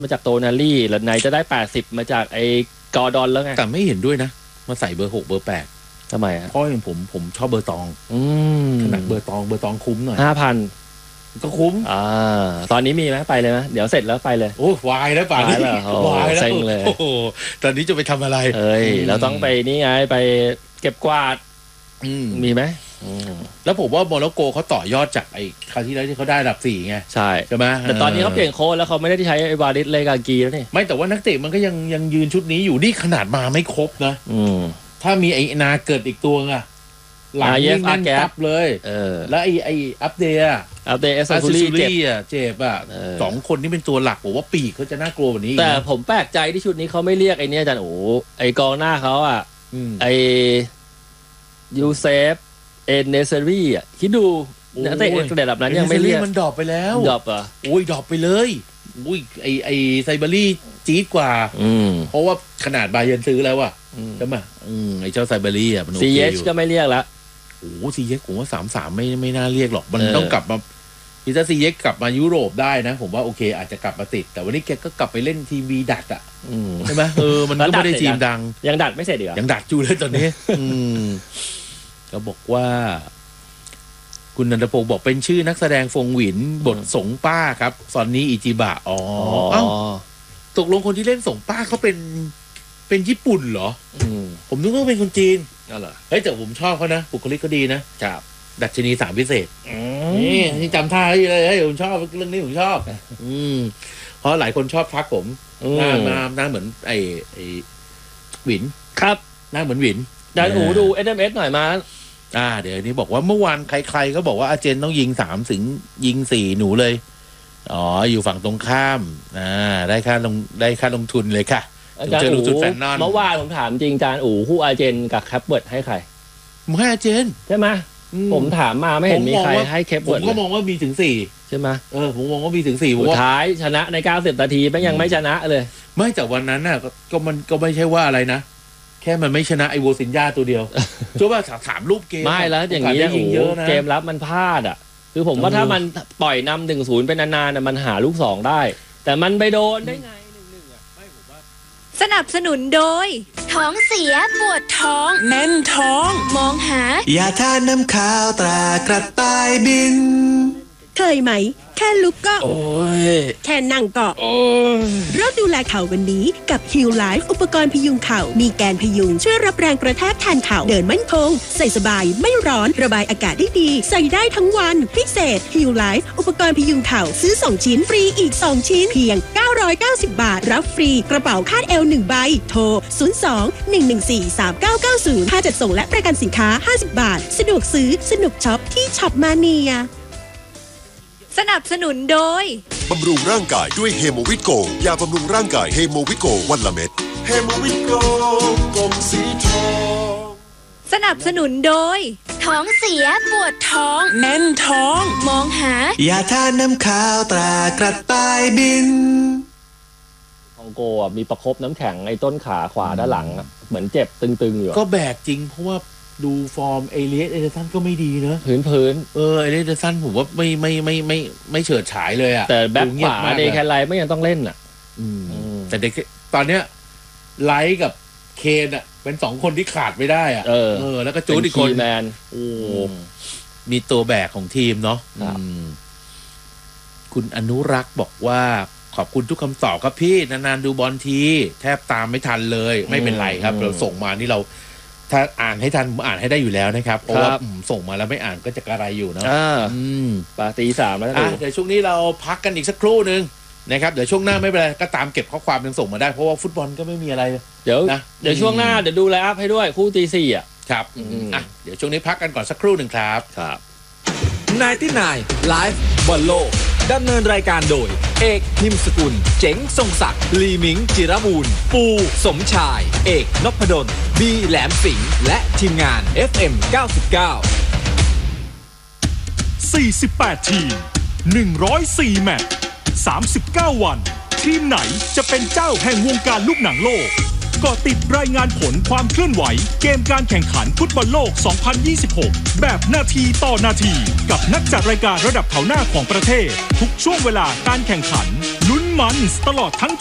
มาจากโตนาลี่แล้วไหนจะได้80มาจากไอ้กอร์ดอนแล้วไงแต่ไม่เห็นด้วยนะมาใส่เบอร์6เบอร์8 ทำไมอ่ะเพราะอย่างผมชอบเบอร์ตองขนาดเบอร์ตองคุ้มหน่อย 5,000 ก็คุ้มตอนนี้มีไหมไปเลยไหมเดี๋ยวเสร็จแล้วไปเลยโอ้วายแล้วป่านนี้วายแล้วเซ็งเลยโอ้โหตอนนี้จะไปทำอะไรเราต้องไปนี่ไงไปเก็บกวาดมีไหมแล้วผมว่าโมร็อกโกเขาต่อยอดจากไอ้คราวที่แล้วที่เขาได้อันดับ4ไงใช่ไหมแต่ตอนนี้เขาเปลี่ยนโค้ชแล้วเขาไม่ได้ใช้ไอ้วาริสเลกากีแล้วนี่ไม่แต่ว่านักเตะมันก็ยังยืนชุดนี้อยู่นี่ขนาดมาไม่ครบนะถ้ามีไอ้นาเกิดอีกตัวอะหลังนี่นั่นตับเลยแล้วไอ้อัปเดตเอสซูรี่เจ็บอ่ะ2คนนี้เป็นตัวหลักผมว่าปีกเขาจะน่ากลัวกว่านี้แต่ผมแปลกใจที่ชุดนี้เขาไม่เรียกไอ้นี่อาจารย์โอ้ไอ้กองหน้าเขาอ่ะไอ้ยูเซฟเอเนเซอรี่อ่ะคิดดูนักเตะระดับนั้นยังไม่เรียกมันดรอปไปแล้วดรอปโอ้ยดรอปไปเลยอุ้ยไอ้ไซเบอรี่จี๊ดกว่าเพราะว่าขนาดบาเยิร์นซื้อแล้วอ่ะใช่ไหมไอ้เจ้าไซเบอรี่อ่ะมันโอเคอยู่ซีเอชก็ไม่เรียกละโอ้ซีเอ็กผมว่า3-3ไม่น่าเรียกหรอกมันต้องกลับมาถ้าซีเอ็กกลับมายุโรปได้นะผมว่าโอเคอาจจะกลับมาติดแต่วันนี้แกก็กลับไปเล่นทีมวีดัดอ่ะใช่ไหมมันก็ไม่ได้ทีมดังยังดัดไม่เสร็จอีกยังดัดอยู่เลยตอนนี้ก็บอกว่าคุณนันทพงศ์บอกเป็นชื่อนักแสดงฟงหวินบทสงป้าครับซอนนี่อิจิบะตกลงคนที่เล่นสงป้าเขาเป็นญี่ปุ่นเหรอผมนึกว่าเป็นคนจีนเฮ้ยแต่ผมชอบเขานะบุคลิกเขาดีนะครับดัชนี3พิเศษนี่จำท่าได้เลยเฮ้ยผมชอบเรื่องนี้ผมชอบเพราะหลายคนชอบทักผมหน้าเหมือนไอ้หวินครับหน้าเหมือนหวินได้ดู SMS หน่อยมาเดี๋ยวนี้บอกว่าเมื่อวานใครๆก็บอกว่าอาเจนต้องยิง3ถึงยิง4หนูเลยอยู่ฝั่งตรงข้ามได้ค่าลงทุนเลยค่ะเจอลงทุนแฟนนอนเมื่อวานผมถามจริงจานคู่อาเจนกับแคปเบิร์ดให้ใครผมให้อาเจนใช่ไหมผมถามมาไม่เห็นมีใครให้แคปเบิร์ดผมก็มองว่ามีถึง4 ใช่ไหมผมมองว่ามีถึง4ผมว่าท้ายชนะใน90นาทีมันยังไม่ชนะเลยไม่แต่วันนั้นน่ะก็มันก็ไม่ใช่ว่าอะไรนะแค่มันไม่ชนะไอโวซินญาตัวเดียวช่วยว่าถามรูปเกมไม่แล้วอย่างนี้เกมรับมันพลาดอ่ะคือผมว่าถ้ามันปล่อยนำ1-0เป็นนานๆมันหาลูก2ได้แต่มันไปโดนได้ไง1-1ไม่ผมว่าสนับสนุนโดยท้องเสียปวดท้องแน่นท้องมองหายาทาน้ำข้าวตรากระต่ายบินเคยไหมแค่ลุกก็แค่นั่งก็เริ่มดูแลเข่าวันนี้กับ Heal Life อุปกรณ์พยุงเข่ามีแกนพยุงช่วยรับแรงกระแทกแทนเข่าเดินมั่นคงใส่สบายไม่ร้อนระบายอากาศได้ดีใส่ได้ทั้งวันพิเศษ Heal Life อุปกรณ์พยุงเข่าซื้อ2ชิ้นฟรีอีก2ชิ้นเพียง990 บาทรับฟรีกระเป๋าคาดเอว1ใบโทร02-114-3990ค่าจัดส่งและประกันสินค้า50 บาทสะดวกซื้อสนุกช็อปที่ช็อปมาเนียสนับสนุนโดยบำรุงร่างกายด้วยเฮโมวิตโกยาบำรุงร่างกายเฮโมวิตโกวันละเม็ดเฮโมวิตโกกลมสีทองสนับสนุนโดยท้องเสียปวดท้องแน่นท้องมองหายาทาน้ำข้าวตรากระต่ายบินคองโกมีประคบน้ำแข็งไอ้ต้นขาขวาด้านหลังเหมือนเจ็บตึงๆอยู่ก็แบกจริงเพราะว่าดูฟอร์มเอเลียสเอเดอร์สันก็ไม่ดีเนอะพื้นเอเลียสเอเดอร์สันผมว่าไม่เฉิดฉายเลยอ่ะแต่แบ็คขวาเดย์แคไลไม่ยังต้องเล่นอ่ะแต่เด็กตอนเนี้ยไลท์กับเคนอ่ะเป็น2คนที่ขาดไม่ได้อ่ะแล้วก็จูดอีกคนแมนมีตัวแบกของทีมเนาะคุณอนุรักษ์บอกว่าขอบคุณทุกคำตอบครับพี่นานๆดูบอลทีแทบตามไม่ทันเลยไม่เป็นไรครับเราส่งมานี่เราถ้าอ่านให้ทันอ่านให้ได้อยู่แล้วนะครับเพราะว่าส่งมาแล้วไม่อ่านก็จะกระไรอยู่เนาะปาตี3แล้วเดี๋ยวช่วงนี้เราพักกันอีกสักครู่นึงนะครับเดี๋ยวช่วงหน้าไม่เป็นไรก็ตามเก็บข้อความยังส่งมาได้เพราะว่าฟุตบอลก็ไม่มีอะไรเดี๋ยวช่วงหน้าเดี๋ยวดูไลฟ์อัพให้ด้วยคู่ตี4อ่ะครับเดี๋ยวช่วงนี้พักกันก่อนสักครู่นึงครับ 99 Live บอลโลกดำเนินรายการโดยเอกนิมสกุลเจ๋งทรงศักดิ์ลีมิงจิรบูรณ์ปูสมชายเอกนพดลบีแหลมสิงห์และทีมงาน FM 99 48 ทีม 104 แมตช์ 39 วันทีมไหนจะเป็นเจ้าแห่งวงการลูกหนังโลกก็ติดรายงานผลความเคลื่อนไหวเกมการแข่งขันฟุตบอลโลก 2026 แบบนาทีต่อนาทีกับนักจัดรายการระดับแถวหน้าของประเทศทุกช่วงเวลาการแข่งขันลุ้นมันตลอดทั้ง